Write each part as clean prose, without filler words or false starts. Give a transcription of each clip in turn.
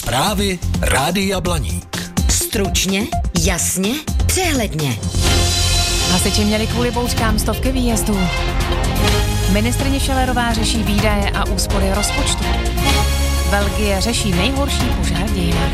Zprávy Rádia Blaník. Stručně, jasně, přehledně. Hasiči měli kvůli bouřkám stovky výjezdů. Ministryně Schillerová řeší výdaje a úspory rozpočtu. Belgie řeší nejhorší požár v dějinách.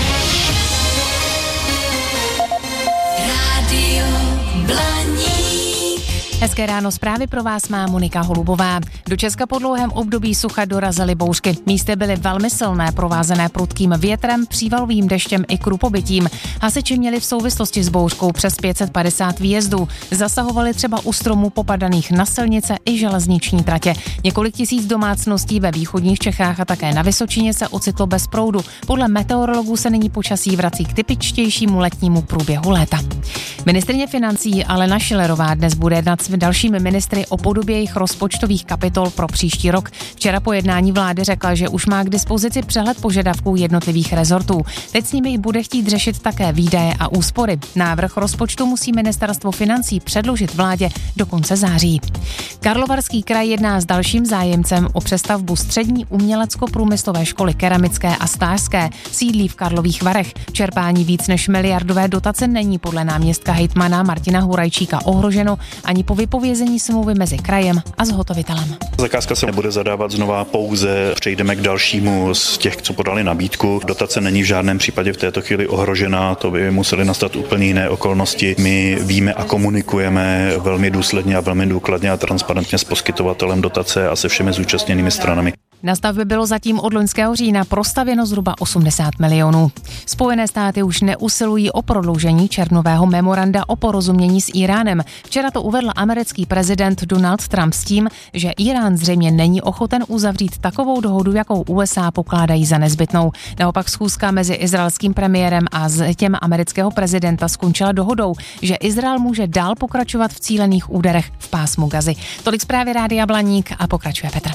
Rádio Blaník. Hezké ráno, zprávy pro vás má Monika Holubová. Do Česka po dlouhém období sucha dorazily bouřky. Místy byly velmi silné, provázené prudkým větrem, přívalovým deštěm i krupobytím. Hasiči měli v souvislosti s bouřkou přes 550 výjezdů. Zasahovali třeba u stromů popadaných na silnice i železniční tratě. Několik tisíc domácností ve východních Čechách a také na Vysočině se ocitlo bez proudu. Podle meteorologů se nyní počasí vrací k typičtějšímu letnímu průběhu léta. Ministryně financí Alena Schillerová dnes bude jednat s dalšími ministry o podobě jejich rozpočtových kapitol pro příští rok. Včera po jednání vlády řekla, že už má k dispozici přehled požadavků jednotlivých rezortů. Teď s nimi bude chtít řešit také výdaje a úspory. Návrh rozpočtu musí ministerstvo financí předložit vládě do konce září. Karlovarský kraj jedná s dalším zájemcem o přestavbu střední umělecko-průmyslové školy keramické a stářské. Sídlí v Karlových Varech. Čerpání víc než miliardové dotace není podle náměstka hejtmana Martina Hurajčíka ohroženo ani po vypovězení smlouvy mezi krajem a zhotovitelem. Zakázka se nebude zadávat znova, pouze přejdeme k dalšímu z těch, co podali nabídku. Dotace není v žádném případě v této chvíli ohrožena, to by musely nastat úplně jiné okolnosti. My víme a komunikujeme velmi důsledně a velmi důkladně a transparentně s poskytovatelem dotace a se všemi zúčastněnými stranami. Na stavbě bylo zatím od loňského října prostavěno zhruba 80 milionů. Spojené státy už neusilují o prodloužení červnového memoranda o porozumění s Íránem. Včera to uvedl americký prezident Donald Trump s tím, že Írán zřejmě není ochoten uzavřít takovou dohodu, jakou USA pokládají za nezbytnou. Naopak schůzka mezi izraelským premiérem a zetěm amerického prezidenta skončila dohodou, že Izrael může dál pokračovat v cílených úderech v pásmu Gazy. Tolik zprávy Rádia Blaník a pokračuje Petr.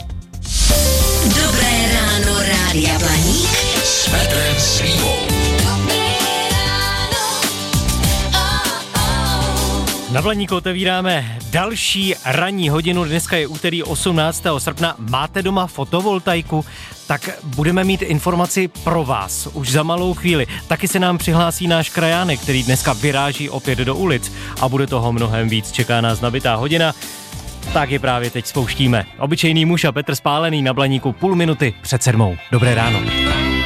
Dobré ráno, Rádia Blaník. S Petrem Svývou. Na Blaníku otevíráme další ranní hodinu. Dneska je úterý 18. srpna. Máte doma fotovoltaiku? Tak budeme mít informaci pro vás už za malou chvíli. Taky se nám přihlásí náš krajánek, který dneska vyráží opět do ulic a bude toho mnohem víc. Čeká nás nabitá hodina. Tak je právě teď spouštíme. Obyčejný muž a Petr Spálený na Blaníku 5 minuty před 7. Dobré ráno.